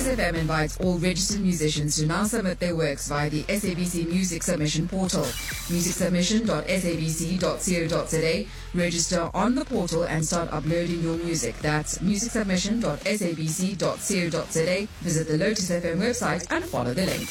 FM invites all registered musicians to now submit their works via the SABC Music Submission portal. musicsubmission.sabc.co.za. Register on the portal and start uploading your music. That's musicsubmission.sabc.co.za. Visit the Lotus FM website and follow the links.